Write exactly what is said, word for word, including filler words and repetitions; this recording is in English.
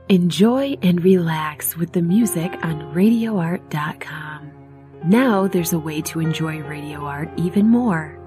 Enjoy and relax with the music on radio art dot com. Now there's a way to enjoy Radio Art even more.